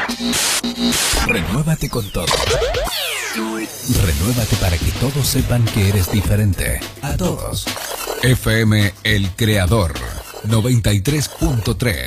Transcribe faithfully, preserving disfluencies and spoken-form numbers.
Renuévate con todo. Renuévate para que todos sepan que eres diferente. A todos. F M El Creador noventa y tres punto tres.